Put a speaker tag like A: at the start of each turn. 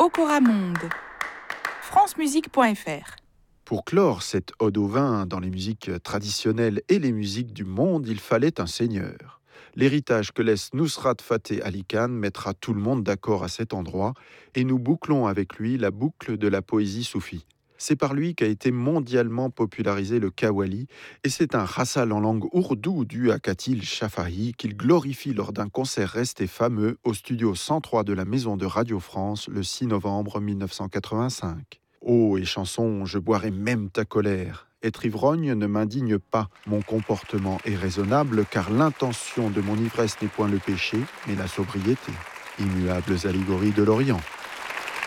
A: Okora Monde. francemusique.fr.
B: Pour clore cette ode au vin dans les musiques traditionnelles et les musiques du monde, il fallait un seigneur. L'héritage que laisse Nusrat Fateh Ali Khan mettra tout le monde d'accord à cet endroit et nous bouclons avec lui la boucle de la poésie soufie. C'est par lui qu'a été mondialement popularisé le qawwali et c'est un rassal en langue ourdou dû à Katil Shafahi qu'il glorifie lors d'un concert resté fameux au studio 103 de la Maison de Radio France le 6 novembre 1985. Ô et chanson, je boirai même ta colère. Être ivrogne ne m'indigne pas, mon comportement est raisonnable, car l'intention de mon ivresse n'est point le péché, mais la sobriété. Immuables allégories de l'Orient.